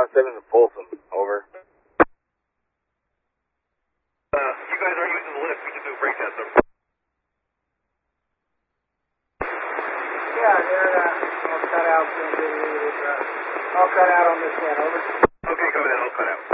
117 to Folsom, over. You guys are using the lift. We can do a brake test, over. Yeah, they're all cut out. All cut out on this end, over. Okay, coming in, I'll cut out.